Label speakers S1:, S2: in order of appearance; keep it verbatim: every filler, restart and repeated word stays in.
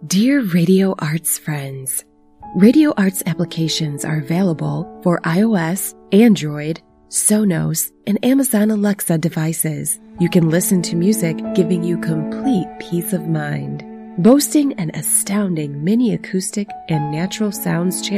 S1: Dear Radio Arts friends, Radio Arts applications are available for iOS, Android, Sonos, and Amazon Alexa devices. You can listen to music giving you complete peace of mind. Boasting an astounding mini acoustic and natural sounds channel